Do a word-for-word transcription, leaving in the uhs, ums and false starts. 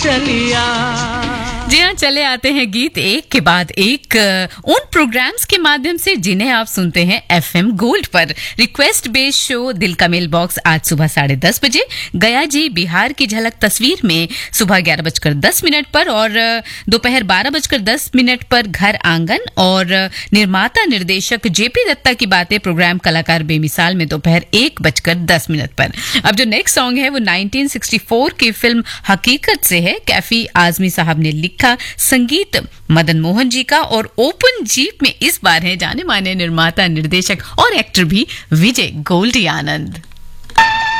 चलिया। जी हाँ, चले आते हैं गीत एक के बाद एक उन प्रोग्राम्स के माध्यम से जिन्हें आप सुनते हैं एफएम गोल्ड पर। रिक्वेस्ट बेस्ड शो दिल का मेल बॉक्स आज सुबह साढ़े दस बजे, गया जी बिहार की झलक तस्वीर में सुबह ग्यारह बजकर दस मिनट पर और दोपहर बारह बजकर दस मिनट पर घर आंगन और निर्माता निर्देशक जेपी दत्ता की बातें प्रोग्राम कलाकार बेमिसाल में दोपहर एक बजकर दस मिनट पर। अब जो नेक्स्ट सॉन्ग है वो नाइनटीन सिक्सटी फोर की फिल्म हकीकत से है। कैफी आजमी साहब ने लिखा, संगीत मदन मोहन जी का और ओपन जीप में इस बार है जाने माने निर्माता निर्देशक और एक्टर भी विजय गोल्डी आनंद।